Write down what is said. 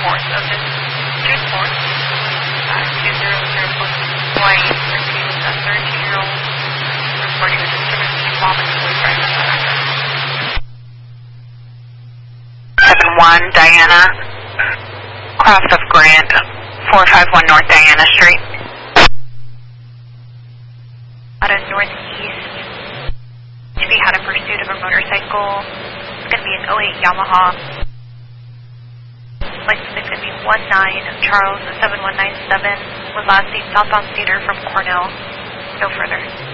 4th of this June 4th, 2004 Hawaii, repeating a 13-year-old reporting a disturbance involving the driving on address. 71 Diana, cross of Grant, 451 North Diana Street. Out of northeast, to be had a pursuit of a motorcycle. It's going to be an 08 Yamaha. License is going to be 19 Charles 7197 with last name southbound Cedar from Cornell. No further.